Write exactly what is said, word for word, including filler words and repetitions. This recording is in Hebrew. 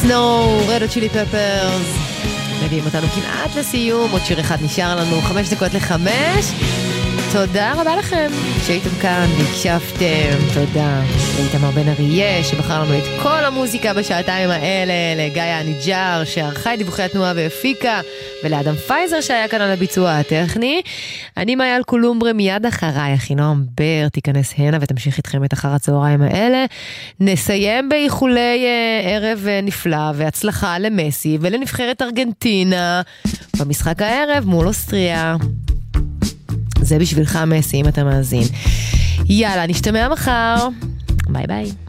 Snow, Red Hot Chili Peppers. מביאים אותנו כמעט לסיום, עוד שיר אחד נשאר לנו, חמש דקות לחמש. תודה רבה לכם שהייתם כאן והקשבתם. תודה לאיתמר בן אריה שבחר לנו את כל המוזיקה בשעתיים האלה, לגיא הניג'ר שערכה את דיווחי התנועה והפיקה, ולאדם פייזר שהיה כאן על הביצוע הטכני. אני מאייל קולומברה, מיד אחריי אחינועם בר תיכנס הנה ותמשיך איתכם את אחר הצהריים האלה. נסיים באיחולי ערב נפלא והצלחה למסי ולנבחרת ארגנטינה במשחק הערב מול אוסטריה. זה בשבילך מסי אם אתה מאזין. יאללה, נשתמע מחר. ביי ביי.